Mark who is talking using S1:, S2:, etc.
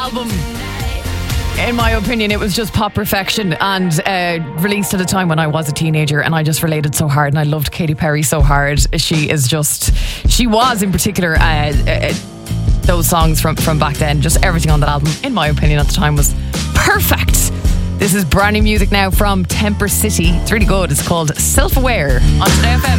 S1: Album. In my opinion, it was just pop perfection, and released at a time when I was a teenager, and I just related so hard, and I loved Katy Perry so hard. She was in particular those songs from back then, just everything on that album, in my opinion at the time, was perfect. This is brand new music now from Temper City. It's really good. It's called Self Aware on Today FM.